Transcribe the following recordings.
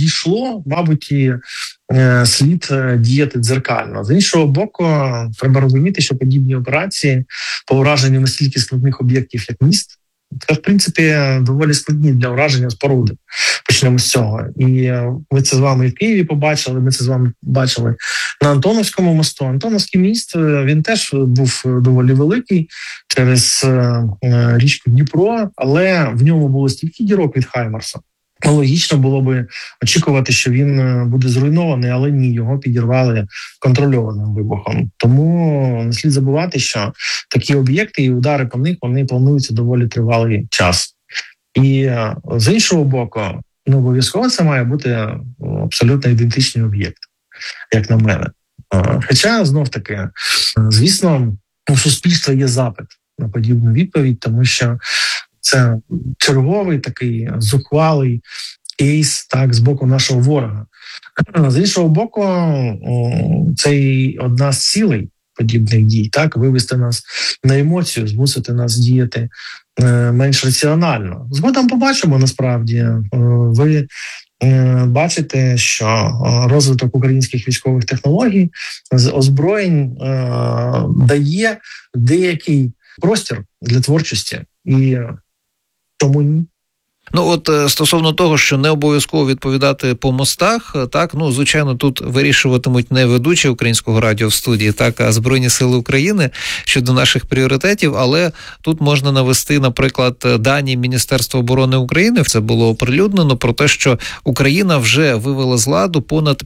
дійшло, мабуть, і слід діяти дзеркально. З іншого боку, треба розуміти, що подібні операції по ураженню настільки складних об'єктів, як міст, це, в принципі, доволі складні для ураження споруди. Почнемо з цього. І ми це з вами і в Києві побачили, ми це з вами бачили на Антоновському мосту. Антоновський міст, він теж був доволі великий через річку Дніпро, але в ньому було стільки дірок від Хаймарса. Логічно було би очікувати, що він буде зруйнований, але ні, його підірвали контрольованим вибухом. Тому не слід забувати, що такі об'єкти і удари по них, вони плануються доволі тривалий час. І з іншого боку, обов'язково це має бути абсолютно ідентичний об'єкт, як на мене. Хоча, знов-таки, звісно, у суспільства є запит на подібну відповідь, тому що це черговий такий зухвалий кейс, так, з боку нашого ворога. З іншого боку, це і одна з цілей подібних дій, так, вивести нас на емоцію, змусити нас діяти менш раціонально. Згодом побачимо, насправді, ви бачите, що розвиток українських військових технологій з озброєнь дає деякий простір для творчості. І тому ні. Стосовно того, що не обов'язково відповідати по мостах, так, звичайно, тут вирішуватимуть не ведучі Українського радіо в студії, так, а Збройні Сили України щодо наших пріоритетів, але тут можна навести, наприклад, дані Міністерства оборони України, це було оприлюднено, про те, що Україна вже вивела з ладу понад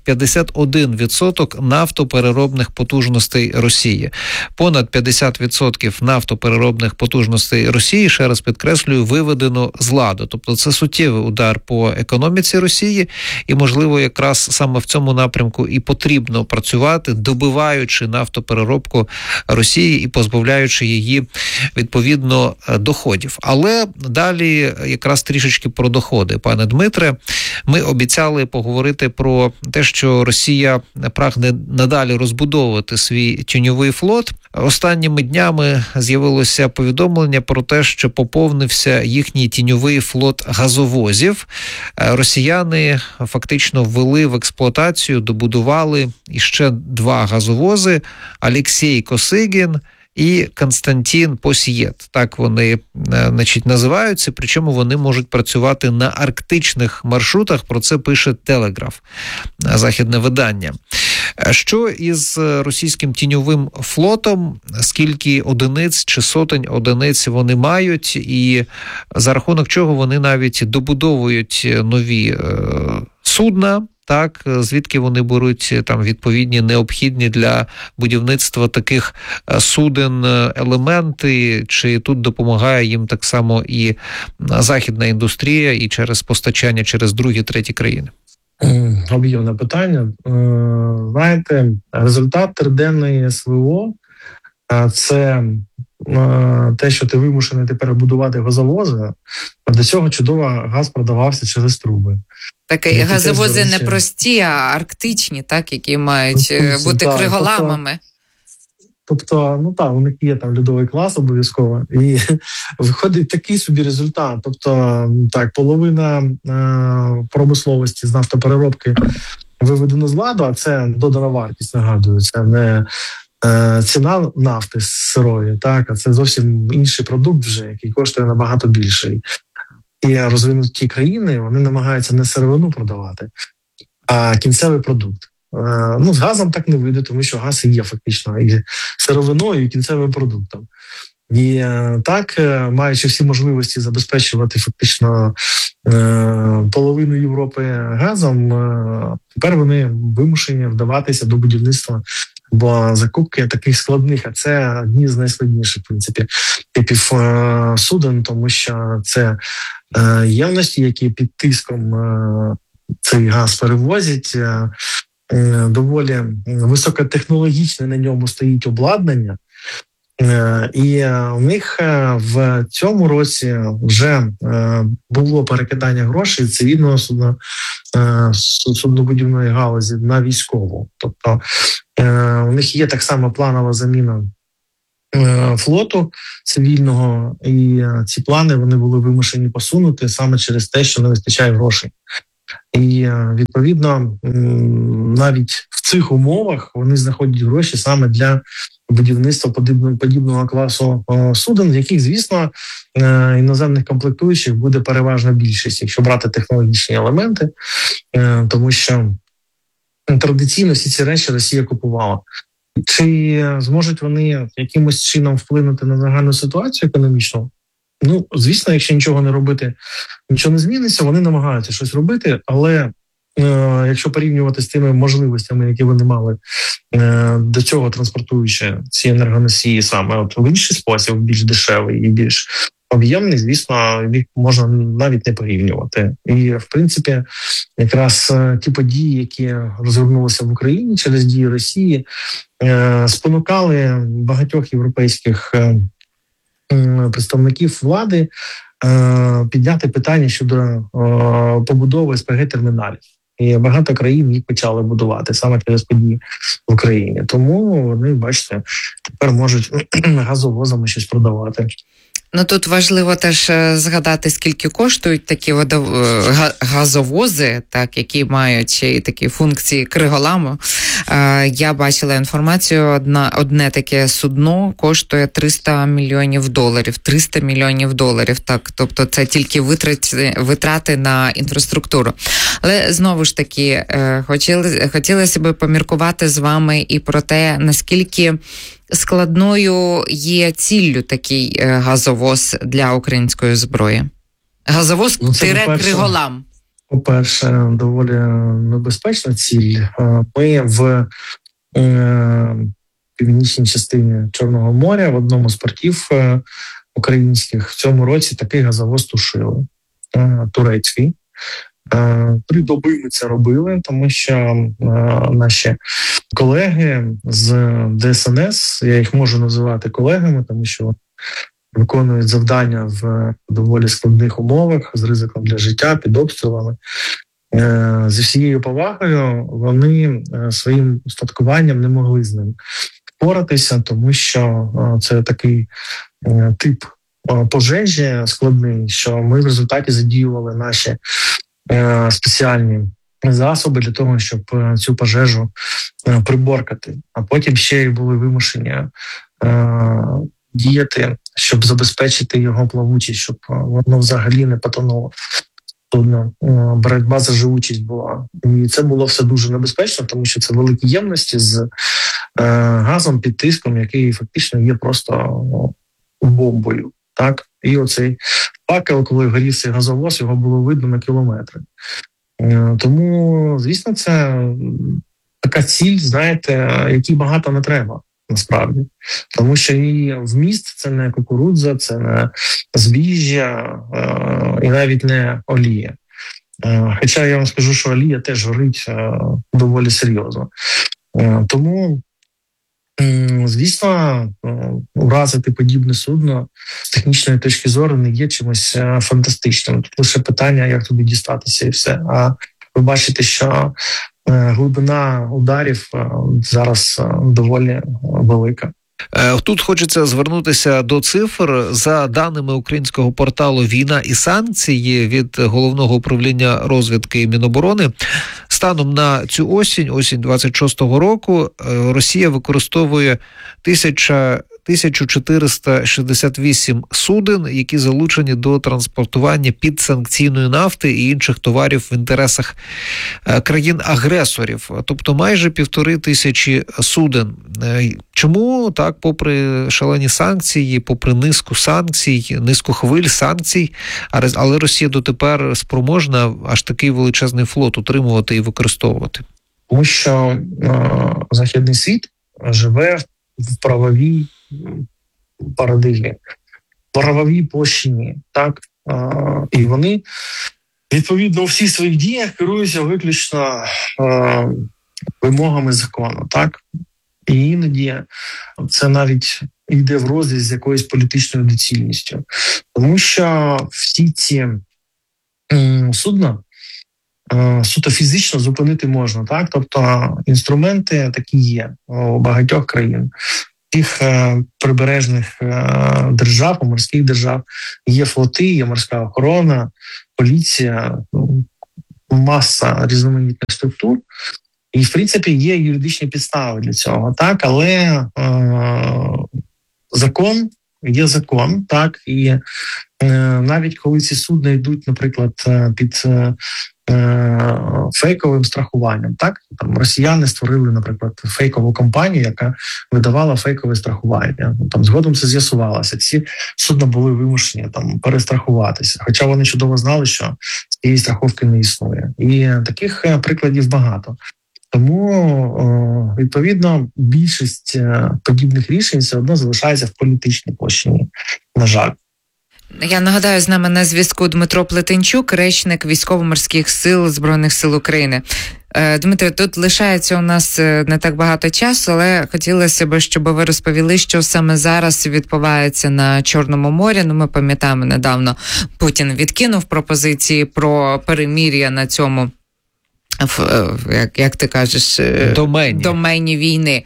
51% нафтопереробних потужностей Росії. Понад 50% нафтопереробних потужностей Росії, ще раз підкреслюю, виведено з ладу. Тобто це суттєвий удар по економіці Росії, і, можливо, якраз саме в цьому напрямку і потрібно працювати, добиваючи нафтопереробку Росії і позбавляючи її, відповідно, доходів. Але далі якраз трішечки про доходи. Пане Дмитре, ми обіцяли поговорити про те, що Росія прагне надалі розбудовувати свій тіньовий флот. Останніми днями з'явилося повідомлення про те, що поповнився їхній тіньовий флот газовозів. Росіяни фактично ввели в експлуатацію, добудували іще 2 газовози – Олексій Косигін і Константин Посієт. Так вони, називаються, причому вони можуть працювати на арктичних маршрутах, про це пише Телеграф, західне видання. Що із російським тіньовим флотом, скільки одиниць чи сотень одиниць вони мають, і за рахунок чого вони навіть добудовують нові судна, так, звідки вони беруть там відповідні необхідні для будівництва таких суден елементи, чи тут допомагає їм так само і західна індустрія, і через постачання через другі, треті країни? Об'ємне питання. Знаєте, результат триденної СВО – це те, що ти вимушений тепер будувати газовози, а до цього чудово газ продавався через труби. Такі газовози не прості, а арктичні, так, які мають бути криголамами. Тобто, у них є там льодовий клас обов'язково, і виходить такий собі результат. Тобто, так, половина промисловості з нафтопереробки виведено з ладу, а це додана вартість, нагадую, це не ціна нафти сирої, так, а це зовсім інший продукт вже, який коштує набагато більше. І розвинуті країни, вони намагаються не сировину продавати, а кінцевий продукт. З газом так не вийде, тому що газ і є фактично і сировиною, і кінцевим продуктом. І так, маючи всі можливості забезпечувати фактично половину Європи газом, тепер вони вимушені вдаватися до будівництва, бо закупки таких складних, а це одні з найскладніших, в принципі, типів суден, тому що це ємності, які під тиском цей газ перевозять, доволі високотехнологічне на ньому стоїть обладнання, і у них в цьому році вже було перекидання грошей з цивільного суднобудівної галузі на військову. Тобто у них є так само планова заміна флоту цивільного, і ці плани вони були вимушені посунути саме через те, що не вистачає грошей І, відповідно, навіть в цих умовах вони знаходять гроші саме для будівництва подібного класу суден, в яких, звісно, іноземних комплектуючих буде переважна більшість, якщо брати технологічні елементи, тому що традиційно всі ці речі Росія купувала. Чи зможуть вони якимось чином вплинути на загальну ситуацію економічну? Ну, звісно, якщо нічого не робити, нічого не зміниться, вони намагаються щось робити, але якщо порівнювати з тими можливостями, які вони мали до цього, транспортуючи ці енергоносії саме от в інший спосіб, більш дешевий і більш об'ємний, звісно, їх можна навіть не порівнювати. І, в принципі, якраз ті події, які розгорнулися в Україні через дії Росії, спонукали багатьох європейських представників влади підняти питання щодо побудови СПГ-терміналів. І багато країн їх почали будувати саме через події в Україні. Тому вони, бачите, тепер можуть газовозами щось продавати. Ну, тут важливо теж згадати, скільки коштують такі газовози, так, які мають і такі функції криголаму. Я бачила інформацію, одне таке судно коштує $300 мільйонів. 300 мільйонів доларів, так. Тобто це тільки витрати на інфраструктуру. Але, знову ж таки, хотілося б поміркувати з вами і про те, наскільки складною є ціллю такий газовоз для української зброї? Газовоз-криголам. По-перше, доволі небезпечна ціль. Ми в північній частині Чорного моря в одному з портів українських в цьому році такий газовоз тушили. Турецький. 3 доби ми це робили, тому що наші колеги з ДСНС, я їх можу називати колегами, тому що виконують завдання в доволі складних умовах, з ризиком для життя, під обстрілами. Зі всією повагою вони своїм устаткуванням не могли з ним впоратися, тому що це такий тип пожежі складний, що ми в результаті задіювали наші спеціальні засоби для того, щоб цю пожежу приборкати. А потім ще й були вимушені діяти, щоб забезпечити його плавучість, щоб воно взагалі не потонуло. Тобто боротьба за живучість була. І це було все дуже небезпечно, тому що це великі ємності з газом під тиском, який фактично є просто бомбою. Так? І оцей факел, коли горів цей газовоз, його було видно на кілометри. Тому, звісно, це така ціль, знаєте, якій багато не треба, насправді. Тому що її вміст – це не кукурудза, це не збіжжя і навіть не олія. Хоча я вам скажу, що олія теж горить доволі серйозно. Тому, звісно, уразити подібне судно з технічної точки зору не є чимось фантастичним. Тут лише питання, як туди дістатися і все. А ви бачите, що глибина ударів зараз доволі велика. Тут хочеться звернутися до цифр. За даними українського порталу «Війна і санкції» від Головного управління розвідки Міноборони, станом на цю осінь 26-го року, Росія використовує 1468 суден, які залучені до транспортування підсанкційної нафти і інших товарів в інтересах країн-агресорів. Тобто майже 1500 суден. Чому так, попри шалені санкції, попри низку санкцій, низку хвиль санкцій, але Росія дотепер спроможна аж такий величезний флот утримувати і використовувати? Тому що західний світ живе в правовій парадигмі, правовій площині, так? І вони, відповідно, у всіх своїх діях керуються виключно вимогами закону, так? І іноді це навіть йде в розріз з якоюсь політичною доцільністю. Тому що всі ці судна суто фізично зупинити можна, так? Тобто інструменти такі є у багатьох країн. Тих прибережних держав, морських держав є флоти, є морська охорона, поліція. маса різноманітних структур. І, в принципі, є юридичні підстави для цього, так, але закон є закон, так, і навіть коли ці судна йдуть, наприклад, під фейковим страхуванням, так, там росіяни створили, наприклад, фейкову компанію, яка видавала фейкове страхування. Там згодом це з'ясувалося. Ці судна були вимушені там перестрахуватися, хоча вони чудово знали, що цієї страховки не існує. І таких прикладів багато. Тому, відповідно, більшість подібних рішень все одно залишається в політичній площині, на жаль. Я нагадаю, з нами на зв'язку Дмитро Плетенчук, речник Військово-морських сил Збройних сил України. Дмитро, тут лишається у нас не так багато часу, але хотілося б, щоб ви розповіли, що саме зараз відбувається на Чорному морі. Ну, ми пам'ятаємо, недавно Путін відкинув пропозиції про перемир'я на цьому, як ти кажеш, домені війни.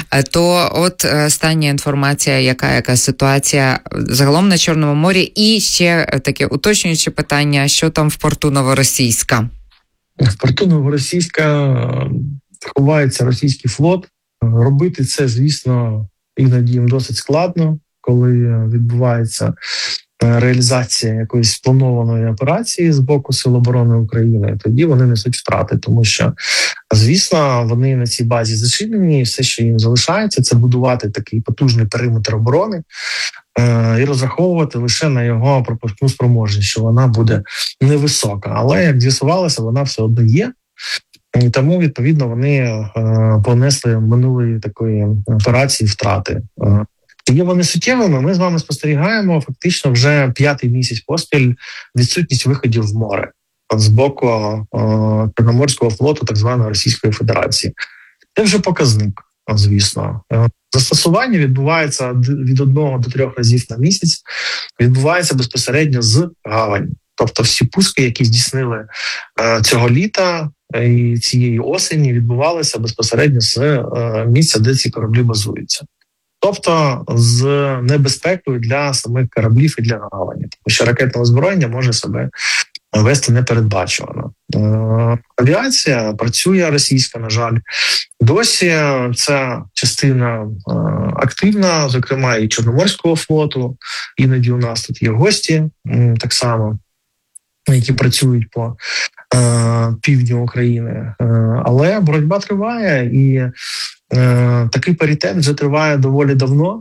То от остання інформація, яка ситуація загалом на Чорному морі. І ще таке уточнююче питання, що там в порту Новоросійська? В порту Новоросійська ховається російський флот. Робити це, звісно, іноді їм досить складно, коли відбувається реалізація якоїсь спланованої операції з боку Сил оборони України, тоді вони несуть втрати, тому що, звісно, вони на цій базі зачинені, і все, що їм залишається, це будувати такий потужний периметр оборони і розраховувати лише на його пропускну спроможність, що вона буде невисока. Але, як з'ясувалося, вона все одно є. І тому, відповідно, вони понесли минулої такої операції втрати. Є вони суттєвими, ми з вами спостерігаємо фактично вже 5-й місяць поспіль відсутність виходів в море з боку Чорноморського флоту так званої Російської Федерації. Це вже показник, звісно. Застосування відбувається від 1 до 3 разів на місяць, відбувається безпосередньо з гавані. Тобто всі пуски, які здійснили цього літа і цієї осені, відбувалися безпосередньо з місця, де ці кораблі базуються. Тобто з небезпекою для самих кораблів і для гавані, тому що ракетне озброєння може себе вести непередбачувано. Авіація працює російська, на жаль. Досі ця частина активна, зокрема і Чорноморського флоту. Іноді у нас тут є гості, так само, які працюють по півдню України. Але боротьба триває, і такий паритет вже триває доволі давно.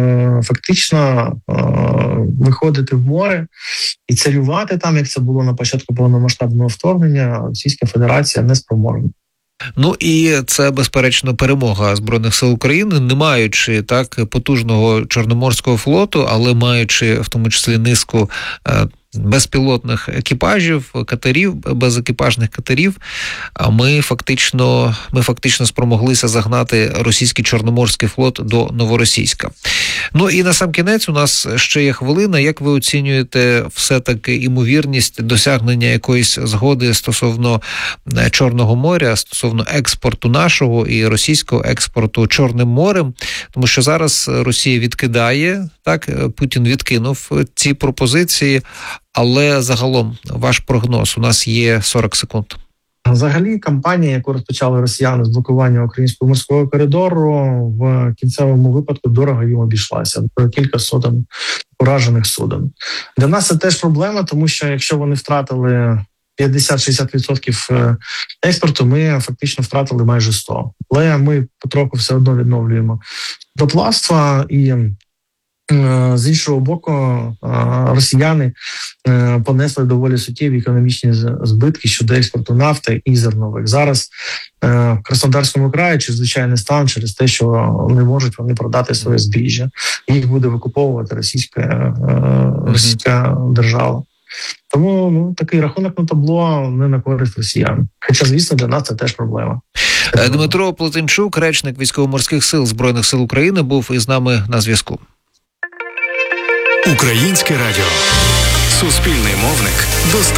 Фактично виходити в море і царювати там, як це було на початку повномасштабного вторгнення, Російська Федерація не спроможна. Ну і це, безперечно, перемога Збройних сил України, не маючи так потужного Чорноморського флоту, але маючи в тому числі низку безпілотних екіпажів, катерів, безекіпажних катерів, ми фактично спромоглися загнати російський Чорноморський флот до Новоросійська. Ну і насамкінець у нас ще є хвилина. Як ви оцінюєте все-таки імовірність досягнення якоїсь згоди стосовно Чорного моря, стосовно експорту нашого і російського експорту Чорним морем? Тому що зараз Росія відкидає, так, Путін відкинув ці пропозиції, але загалом ваш прогноз, у нас є 40 секунд. Взагалі, кампанія, яку розпочали росіяни з блокування українського морського коридору, в кінцевому випадку дорого їм обійшлася. Кілька сотень уражених суден. Для нас це теж проблема, тому що якщо вони втратили 50-60% експорту, ми фактично втратили майже 100%. Але ми потроху все одно відновлюємо судноплавство, і з іншого боку, росіяни понесли доволі суттєві економічні збитки щодо експорту нафти і зернових. Зараз в Краснодарському краї чрезвичайний стан через те, що не можуть вони продати своє збіжжя. Їх буде викуповувати російська держава. Тому такий рахунок на табло не на користь росіян. Хоча, звісно, для нас це теж проблема. Дмитро Плетенчук, речник Військово-морських сил Збройних сил України, був із нами на зв'язку. Українське радіо. Суспільний мовник доступний.